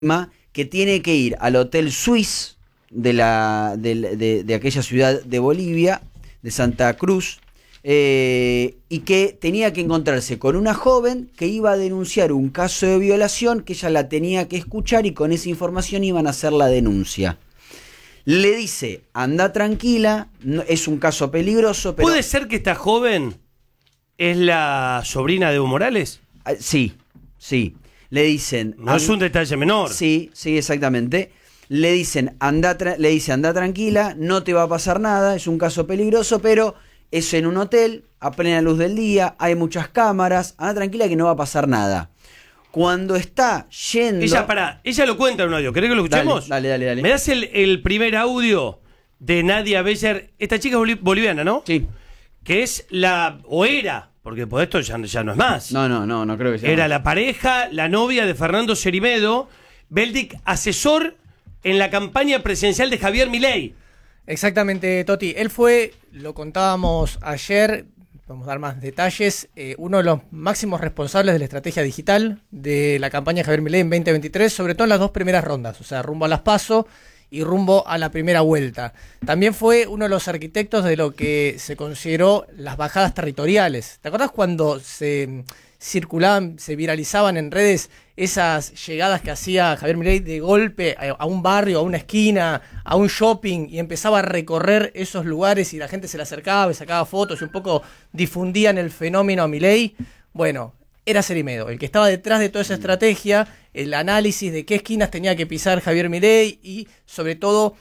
que tiene que ir al Hotel Suisse de aquella ciudad de Bolivia, de Santa Cruz, y que tenía que encontrarse con una joven que iba a denunciar un caso de violación, que ella la tenía que escuchar y con esa información iban a hacer la denuncia. Le dice, anda tranquila, no, es un caso peligroso, pero... ¿Puede ser que esta joven es la sobrina de Evo Morales? Sí. Le dicen... No es un detalle menor. Sí, exactamente. Le dicen, anda tranquila, no te va a pasar nada, es un caso peligroso, pero es en un hotel, a plena luz del día, hay muchas cámaras, anda tranquila que no va a pasar nada. Cuando está yendo... Ella lo cuenta en un audio, ¿querés que lo escuchemos? Dale. ¿Me das el primer audio de Nadia Beller? Esta chica es boliviana, ¿no? Sí. Que es era, porque por esto ya no es más. No creo que sea. Era la pareja, la novia de Fernando Cerimedo, Beldic, asesor en la campaña presidencial de Javier Milei. Exactamente, Toti. Él fue, lo contábamos ayer, vamos a dar más detalles, uno de los máximos responsables de la estrategia digital de la campaña de Javier Milei en 2023, sobre todo en las dos primeras rondas, o sea, rumbo a las PASO y rumbo a la primera vuelta. También fue uno de los arquitectos de lo que se consideró las bajadas territoriales. ¿Te acordás cuando se circulaban, se viralizaban en redes esas llegadas que hacía Javier Milei de golpe a un barrio, a una esquina, a un shopping, y empezaba a recorrer esos lugares y la gente se le acercaba y sacaba fotos y un poco difundían el fenómeno a Milei? Bueno, era Cerimedo el que estaba detrás de toda esa estrategia, el análisis de qué esquinas tenía que pisar Javier Milei y sobre todo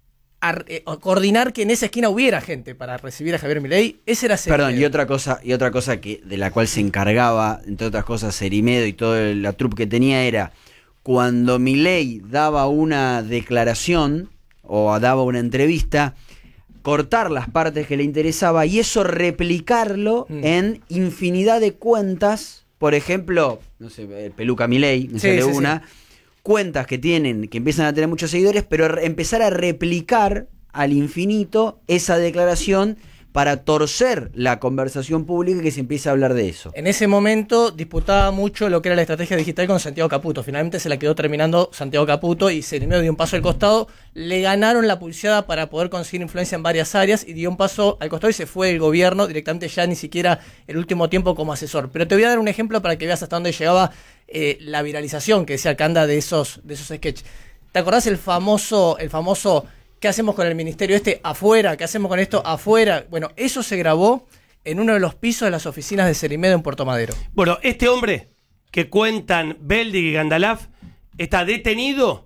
coordinar que en esa esquina hubiera gente para recibir a Javier Milei. Ese era Cerimedo. Perdón, y otra cosa que de la cual se encargaba, entre otras cosas, Cerimedo y toda la troupe que tenía, era cuando Milei daba una declaración o daba una entrevista, cortar las partes que le interesaba y eso replicarlo en infinidad de cuentas. Por ejemplo, no sé, Peluca Milei, me sale una. Cuentas que empiezan a tener muchos seguidores, pero empezar a replicar al infinito esa declaración para torcer la conversación pública y que se empiece a hablar de eso. En ese momento disputaba mucho lo que era la estrategia digital con Santiago Caputo. Finalmente se la quedó terminando Santiago Caputo y Cerimedo dio un paso al costado. Le ganaron la pulseada para poder conseguir influencia en varias áreas y dio un paso al costado y se fue del gobierno directamente, ya ni siquiera el último tiempo como asesor. Pero te voy a dar un ejemplo para que veas hasta dónde llegaba la viralización que decía Canda de esos sketches. ¿Te acordás el famoso ¿qué hacemos con el ministerio afuera? ¿Qué hacemos con esto afuera? Bueno, eso se grabó en uno de los pisos de las oficinas de Cerimedo en Puerto Madero. Bueno, este hombre que cuentan Beldic y Gandalaf está detenido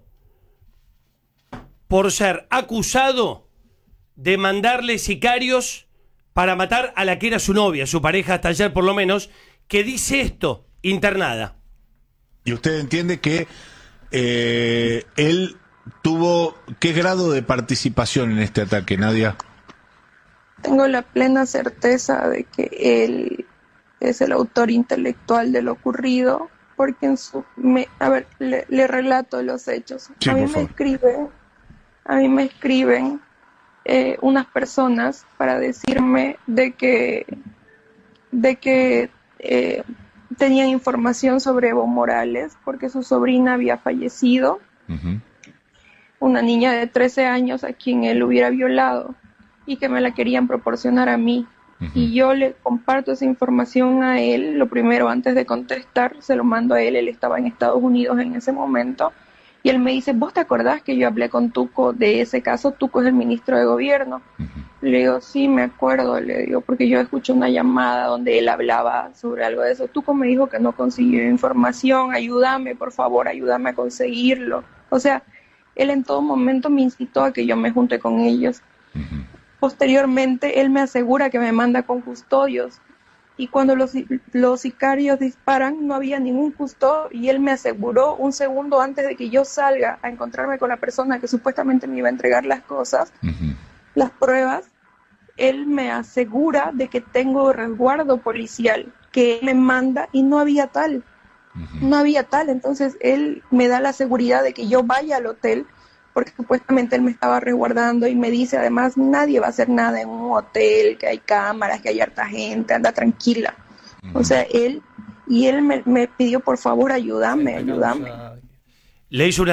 por ser acusado de mandarle sicarios para matar a la que era su novia, su pareja hasta ayer por lo menos, que dice esto, internada. ¿Y usted entiende que él tuvo qué grado de participación en este ataque, Nadia? Tengo la plena certeza de que él es el autor intelectual de lo ocurrido, porque le relato los hechos. Sí, a mí me escriben unas personas para decirme de que tenían información sobre Evo Morales porque su sobrina había fallecido. Uh-huh. Una niña de 13 años a quien él hubiera violado y que me la querían proporcionar a mí. Uh-huh. Y yo le comparto esa información a él. Lo primero, antes de contestar, se lo mando a él. Él estaba en Estados Unidos en ese momento. Y él me dice, ¿vos te acordás que yo hablé con Tuco de ese caso? Tuco es el ministro de gobierno. Uh-huh. Le digo, sí, me acuerdo, le digo, porque yo escuché una llamada donde él hablaba sobre algo de eso. Tuco me dijo que no consiguió información, ayúdame, por favor, ayúdame a conseguirlo. O sea, él en todo momento me incitó a que yo me junte con ellos. Uh-huh. Posteriormente, él me asegura que me manda con custodios. Y cuando los sicarios disparan, no había ningún custodio y él me aseguró un segundo antes de que yo salga a encontrarme con la persona que supuestamente me iba a entregar las cosas, uh-huh, las pruebas. Él me asegura de que tengo resguardo policial, que él me manda y no había tal. Uh-huh. No había tal. Entonces él me da la seguridad de que yo vaya al hotel, porque supuestamente él me estaba resguardando y me dice además, nadie va a hacer nada en un hotel, que hay cámaras, que hay harta gente, anda tranquila. Uh-huh. O sea, él me pidió por favor ayúdame. le hizo una